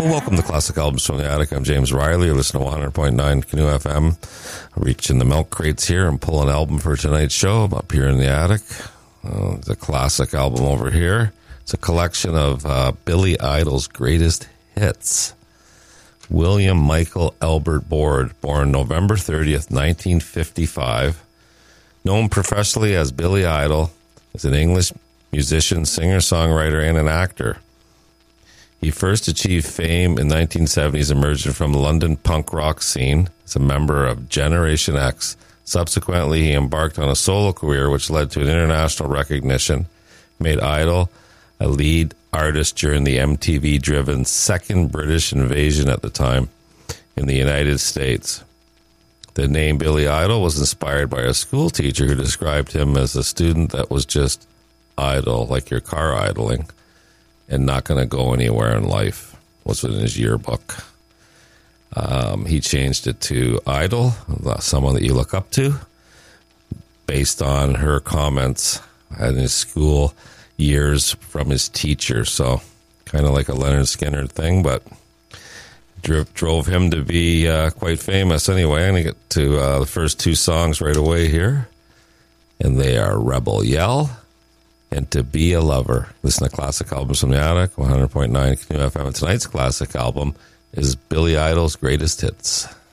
Well, welcome to Classic Albums from the Attic. I'm James Riley. You're listening to 100.9 Canoe FM. I'm reaching the milk crates here and pull an album for tonight's show. I'm up here in the attic. The classic album over here. It's a collection of Billy Idol's greatest hits. William Michael Albert Board, born November 30th, 1955. Known professionally as Billy Idol, is an English musician, singer, songwriter, and an actor. He first achieved fame in 1970s, emerging from the London punk rock scene as a member of Generation X. Subsequently, he embarked on a solo career, which led to an international recognition, made Idol a lead artist during the MTV-driven second British invasion at the time in the United States. The name Billy Idol was inspired by a school teacher who described him as a student that was just idle, like your car idling, and not going to go anywhere in life, was in his yearbook. He changed it to Idol, someone that you look up to, based on her comments in his school years from his teacher. So kind of like a Leonard Skinner thing, but drove him to be quite famous. Anyway, I'm going to get to the first two songs right away here, and they are Rebel Yell and To Be a Lover. Listen to Classic Albums from the Attic, 100.9 Canoe FM. Tonight's classic album is Billy Idol's Greatest Hits.